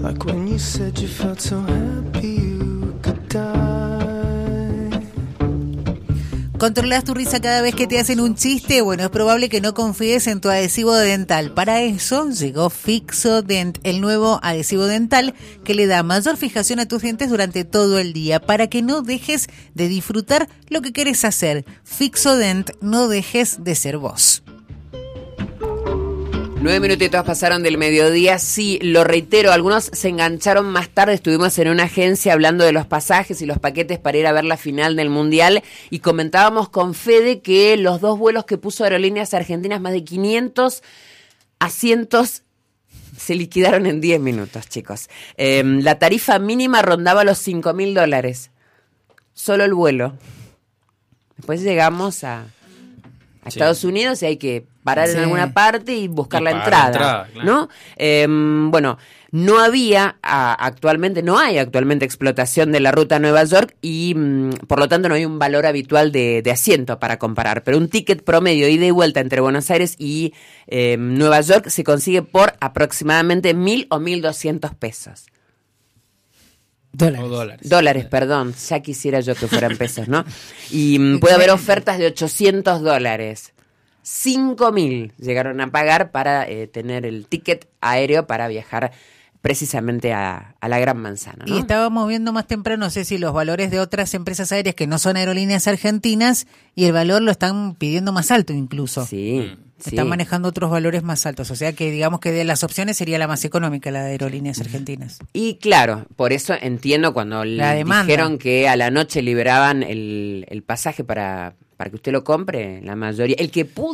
Like when you said you felt so happy you could die. ¿Controlas tu risa cada vez que te hacen un chiste? Bueno, es probable que no confíes en tu adhesivo dental. Para eso llegó Fixodent, el nuevo adhesivo dental que le da mayor fijación a tus dientes durante todo el día, para que no dejes de disfrutar lo que querés hacer. Fixodent, no dejes de ser vos. 9 minutitos pasaron del mediodía. Sí, lo reitero, algunos se engancharon más tarde. Estuvimos en una agencia hablando de los pasajes y los paquetes para ir a ver la final del Mundial y comentábamos con Fede que los 2 vuelos que puso Aerolíneas Argentinas, más de 500 asientos, se liquidaron en 10 minutos, chicos. La tarifa mínima rondaba los $5.000. Solo el vuelo. Después llegamos a Estados Unidos y hay que parar en alguna parte y buscar la entrada, claro. ¿No? Bueno, no hay actualmente explotación de la ruta a Nueva York y por lo tanto no hay un valor habitual de asiento para comparar, pero un ticket promedio ida y vuelta entre Buenos Aires y Nueva York se consigue por aproximadamente 1.000 o 1.200 pesos. Dólares, perdón, ya quisiera yo que fueran pesos, ¿no? Y puede haber ofertas de $800. 5.000 llegaron a pagar para tener el ticket aéreo para viajar precisamente a la Gran Manzana, ¿no? Y estábamos viendo más temprano, no sé si los valores de otras empresas aéreas que no son Aerolíneas Argentinas, y el valor lo están pidiendo más alto incluso. Sí. Están manejando otros valores más altos, o sea que digamos que de las opciones sería la más económica, la de Aerolíneas Argentinas. Y claro, por eso entiendo cuando dijeron que a la noche liberaban el pasaje para que usted lo compre, la mayoría, el que pudo